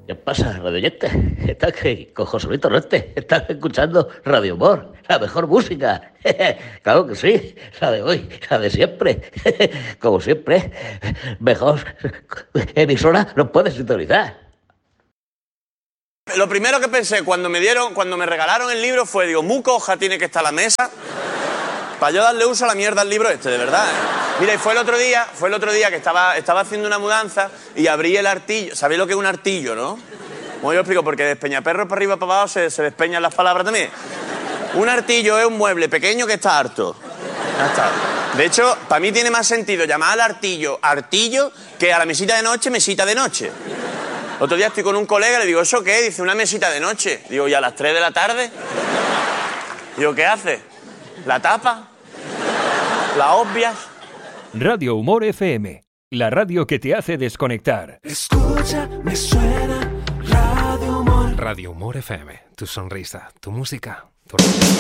¿Qué pasa, radioyentes? Estás con José Luis Torrente. Estás escuchando Radio Humor, la mejor música. Claro que sí, la de hoy, la de siempre. Como siempre, mejor emisora nos puedes sintonizar. Lo primero que pensé cuando me regalaron el libro fue, digo, muy coja tiene que estar la mesa para yo darle uso a la mierda al libro este, de verdad, ¿eh? Mira, y fue el otro día que estaba haciendo una mudanza y abrí el artillo. ¿Sabéis lo que es un artillo, no? Como yo explico, porque de Peñaperro para arriba para abajo se despeñan las palabras también. Un artillo es un mueble pequeño que está harto. Ya está. De hecho, para mí tiene más sentido llamar al artillo que a la mesita de noche mesita de noche. Otro día estoy con un colega y le digo, ¿eso qué? Dice, una mesita de noche. Digo, ¿y a las 3 de la tarde? Digo, ¿qué hace? ¿La tapa? ¿La obvias? Radio Humor FM, la radio que te hace desconectar. Escucha, me suena Radio Humor. Radio Humor FM, tu sonrisa, tu música, tu...